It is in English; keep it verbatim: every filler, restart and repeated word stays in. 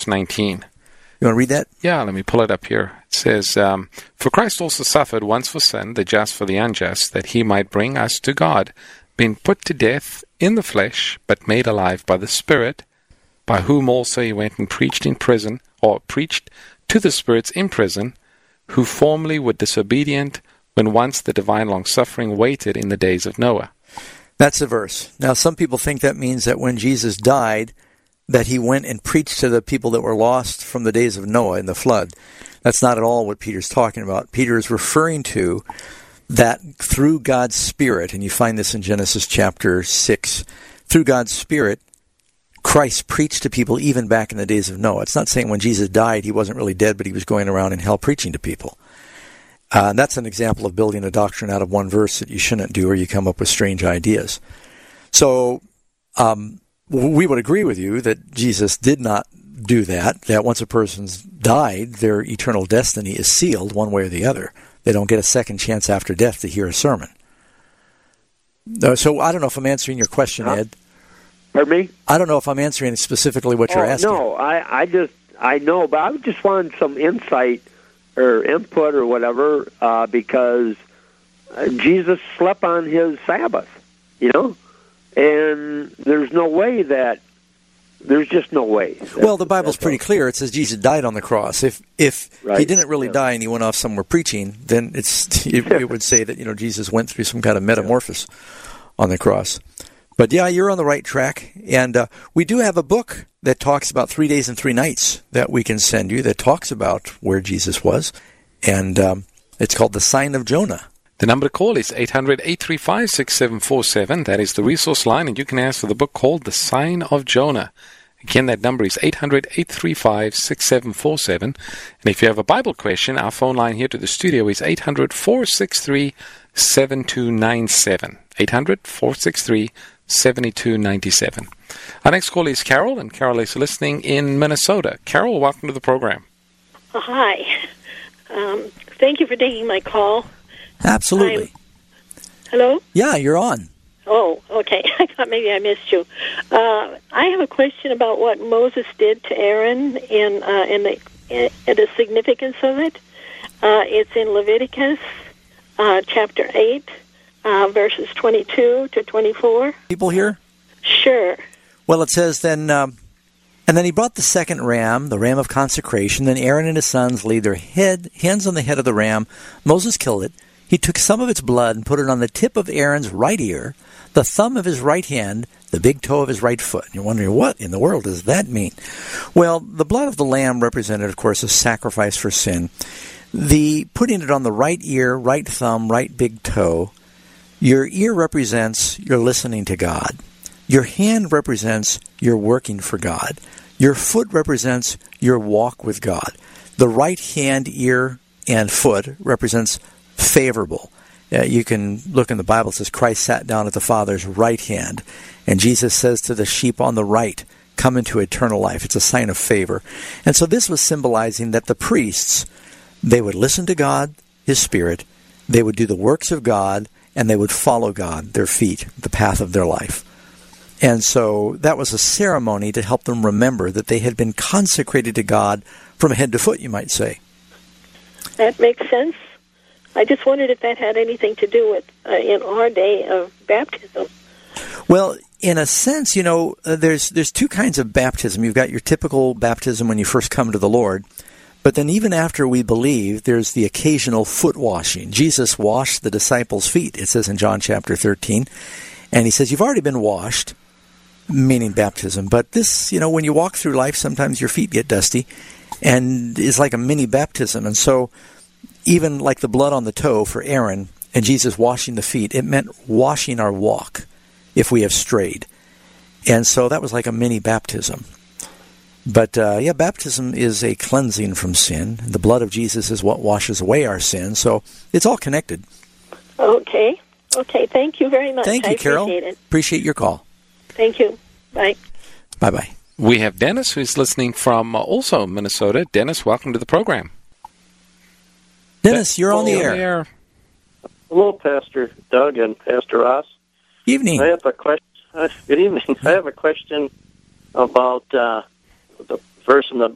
nineteen. You want to read that? Yeah, let me pull it up here. It says, um, For Christ also suffered once for sin, the just for the unjust, that he might bring us to God, being put to death in the flesh, but made alive by the Spirit, by whom also he went and preached in prison, or preached to the spirits in prison, who formerly were disobedient, when once the divine long-suffering waited in the days of Noah. That's the verse. Now, some people think that means that when Jesus died, that he went and preached to the people that were lost from the days of Noah in the flood. That's not at all what Peter's talking about. Peter is referring to that through God's Spirit, and you find this in Genesis chapter six, through God's Spirit, Christ preached to people even back in the days of Noah. It's not saying when Jesus died, he wasn't really dead, but he was going around in hell preaching to people. Uh, and that's an example of building a doctrine out of one verse that you shouldn't do, or you come up with strange ideas. So, um, we would agree with you that Jesus did not do that, that once a person's died, their eternal destiny is sealed one way or the other. They don't get a second chance after death to hear a sermon. Uh, so I don't know if I'm answering your question, huh? Ed. Pardon me? I don't know if I'm answering specifically what you're oh, asking. No, I, I just, I know, but I just wanted some insight or input or whatever, uh, because uh, Jesus slept on his Sabbath, you know? And there's no way that, there's just no way. That, well, the Bible's pretty clear. It says Jesus died on the cross. If if right. he didn't really yeah. die and he went off somewhere preaching, then it's it, it would say that, you know, Jesus went through some kind of metamorphosis on the cross. But yeah, you're on the right track. And uh, we do have a book that talks about three days and three nights that we can send you that talks about where Jesus was. And um, it's called The Sign of Jonah. The number to call is eight hundred, eight three five, six seven four seven. That is the resource line, and you can ask for the book called The Sign of Jonah. Again, that number is eight hundred, eight three five, six seven four seven. And if you have a Bible question, our phone line here to the studio is eight hundred, four six three, seven two nine seven. eight hundred, four six three, seven two nine seven. Our next call is Carol, and Carol is listening in Minnesota. Carol, welcome to the program. Oh, hi. Um, thank you for taking my call. Absolutely. I'm, hello? Yeah, you're on. Oh, okay. I thought maybe I missed you. Uh, I have a question about what Moses did to Aaron and, uh, and, the, and the significance of it. Uh, it's in Leviticus uh, chapter eight, uh, verses twenty-two to twenty-four. People here? Sure. Well, it says then... Um, And then he brought the second ram, the ram of consecration. Then Aaron and his sons laid their head, hands on the head of the ram. Moses killed it. He took some of its blood and put it on the tip of Aaron's right ear, the thumb of his right hand, the big toe of his right foot. And you're wondering, what in the world does that mean? Well, the blood of the lamb represented, of course, a sacrifice for sin. The putting it on the right ear, right thumb, right big toe, your ear represents you're listening to God. Your hand represents you're working for God. Your foot represents your walk with God. The right hand, ear, and foot represents favorable. Uh, you can look in the Bible, it says Christ sat down at the Father's right hand. And Jesus says to the sheep on the right, come into eternal life. It's a sign of favor. And so this was symbolizing that the priests, they would listen to God, His Spirit, they would do the works of God, and they would follow God, their feet, the path of their life. And so that was a ceremony to help them remember that they had been consecrated to God from head to foot, you might say. That makes sense. I just wondered if that had anything to do with, uh, in our day, of baptism. Well, in a sense, you know, uh, there's there's two kinds of baptism. You've got your typical baptism when you first come to the Lord, but then even after we believe, there's the occasional foot washing. Jesus washed the disciples' feet, it says in John chapter thirteen, and he says, you've already been washed, meaning baptism. But this, you know, when you walk through life, sometimes your feet get dusty, and it's like a mini baptism. And so even like the blood on the toe for Aaron and Jesus washing the feet, it meant washing our walk if we have strayed. And so that was like a mini baptism. But, uh, yeah, baptism is a cleansing from sin. The blood of Jesus is what washes away our sin. So it's all connected. Okay. Okay, thank you very much. Thank you, I Carol. Appreciate it. Appreciate your call. Thank you. Bye. Bye-bye. We have Dennis, who's listening from uh, also Minnesota. Dennis, welcome to the program. Dennis, you're on the air. the air. Hello, Pastor Doug and Pastor Ross. Evening. I have a question. Uh, good evening. I have a question about uh, the verse in the